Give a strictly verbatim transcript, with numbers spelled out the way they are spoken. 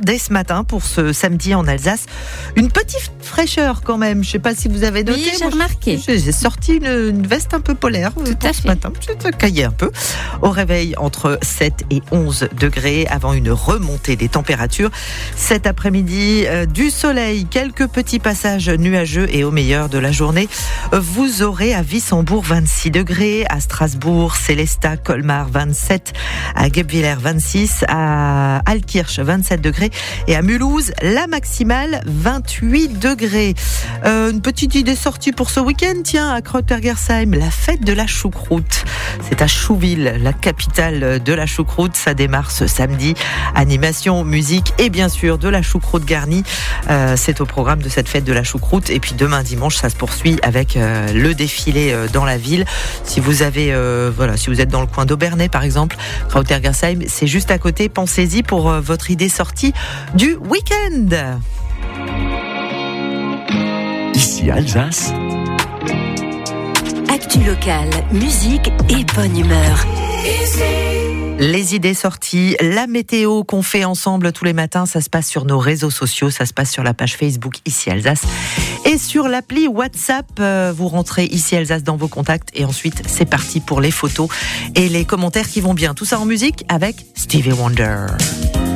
dès ce matin pour ce samedi en Alsace. Une petite fraîcheur quand même. Je ne sais pas si vous avez noté. Oui, j'ai Moi, remarqué. J'ai, j'ai sorti une, une veste un peu polaire Tout pour à ce fait. matin. Je te caillais un peu. Au réveil, entre sept et onze degrés avant une remontée des températures. Cet après-midi, euh, du soleil, quelques petits passages nuageux et au meilleur de la journée, vous aurez à Wissembourg vingt-six degrés, à Strasbourg, Célestat, Colmar vingt-sept, à Guebwiller vingt-six, à Altkirch vingt-sept degrés et à Mulhouse, la maximale vingt-huit degrés. Euh, une petite idée sortie pour ce week-end, tiens, à Kreutergersheim, la fête de la choucroute. C'est à Chouville, la capitale de la choucroute. Ça démarre ce samedi. Animation, musique et bien sûr de la choucroute garnie. Euh, c'est au programme de cette fête de la choucroute. Et puis demain dimanche, ça se poursuit avec euh, le défilé euh, dans la ville. Si vous avez, euh, voilà, si vous êtes dans le coin d'Aubernay par exemple, Kreutergersheim, c'est juste à côté. Pensez-y pour euh, votre idée sortie du week-end. Ici Alsace. Actu locale, musique et bonne humeur. Les idées sorties, la météo qu'on fait ensemble tous les matins, ça se passe sur nos réseaux sociaux, ça se passe sur la page Facebook Ici Alsace et sur l'appli WhatsApp. Euh, vous rentrez Ici Alsace dans vos contacts et ensuite c'est parti pour les photos et les commentaires qui vont bien. Tout ça en musique avec Stevie Wonder.